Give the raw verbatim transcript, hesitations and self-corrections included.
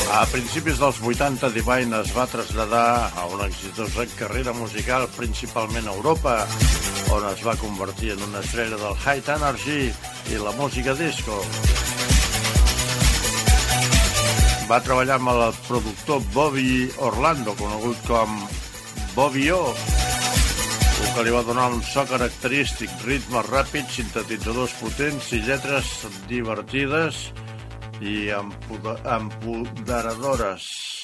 A principis dels vuitanta, Divine es va traslladar a una exitosa carrera musical, principalment a Europa, on es va convertir en una estrella del high energy i la música disco. Va treballar amb el productor Bobby Orlando, conegut com Bobby O, el que li va donar un so característic, ritmes ràpids, sintetitzadors potents i lletres divertides i empoderadores.